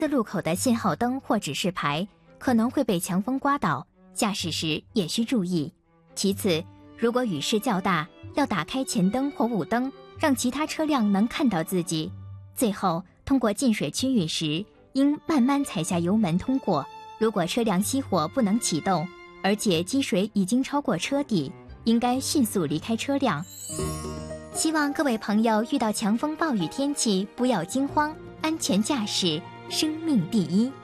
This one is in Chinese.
字路口的信号灯或指示牌可能会被强风刮倒，驾驶时也需注意。其次，如果雨势较大，要打开前灯或雾灯，让其他车辆能看到自己。最后，通过进水区域时，应慢慢踩下油门通过。如果车辆熄火不能启动，而且积水已经超过车底，应该迅速离开车辆。希望各位朋友遇到强风暴雨天气不要惊慌，安全驾驶，生命第一。